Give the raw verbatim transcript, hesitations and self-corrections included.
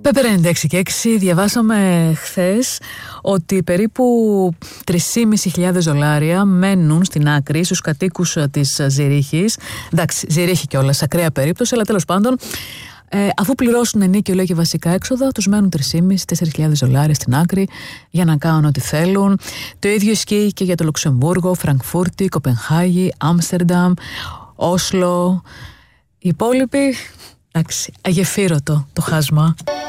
Πέπερ ενενήντα έξι και έξι, διαβάσαμε χθες ότι περίπου τρεις χιλιάδες πεντακόσια δολάρια μένουν στην άκρη στους κατοίκους της Ζηρίχης. Εντάξει, Ζηρίχη κιόλας, ακραία περίπτωση, αλλά τέλος πάντων, ε, αφού πληρώσουν ενίκιο, λέει, και βασικά έξοδα, τους μένουν τρεις χιλιάδες με τέσσερις χιλιάδες δολάρια στην άκρη για να κάνουν ό,τι θέλουν. Το ίδιο ισχύει και για το Λουξεμβούργο, Φραγκφούρτη, Κοπενχάγη, Άμστερνταμ, Όσλο. Οι υπόλοιποι, εντάξει, αγεφύρωτο το χάσμα.